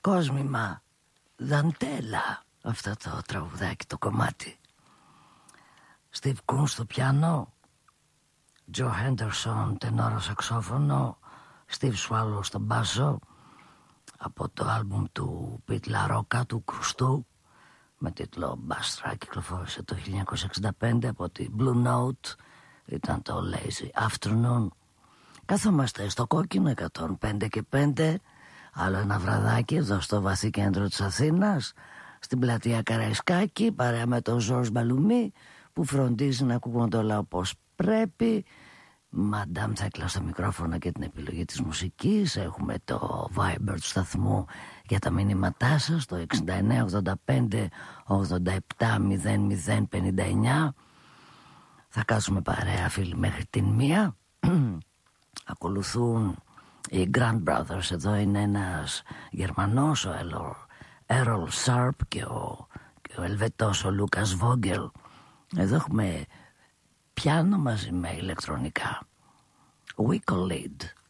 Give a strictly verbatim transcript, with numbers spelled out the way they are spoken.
κόσμημα, δαντέλα αυτό το τραγουδάκι, το κομμάτι. Steve Coon στο πιάνο, Joe Henderson τενόρο σαξόφωνο, Steve Swallow στο μπάσο, από το άλμπουμ του Pete LaRocca, του Κρουστού, με τίτλο Bastra, κυκλοφόρησε το χίλια εννιακόσια εξήντα πέντε. Από τη Blue Note ήταν το Lazy Afternoon. Κάθομαστε στο κόκκινο εκατόν πέντε και πέντε, άλλο ένα βραδάκι εδώ στο βαθύ κέντρο της Αθήνας, στην πλατεία Καραϊσκάκη, παρέα με τον Ζορζ Μπαλουμί, που φροντίζει να ακούγονται όλα όπως πρέπει. Μαντάμ Θέκλα στο μικρόφωνο και την επιλογή της μουσικής. Έχουμε το Viber του σταθμού για τα μηνύματά σας, το εξήντα εννέα ογδόντα πέντε ογδόντα επτά μηδέν μηδέν πενήντα εννέα. Θα κάτσουμε παρέα, φίλοι, μέχρι την μία. Ακολουθούν οι Grand Brothers. Εδώ είναι ένας Γερμανός, ο Errol Sharp, και ο, και ο Ελβετός, ο Λούκας Βόγγελ. Εδώ έχουμε πιάνο μαζί με ηλεκτρονικά. We Collide.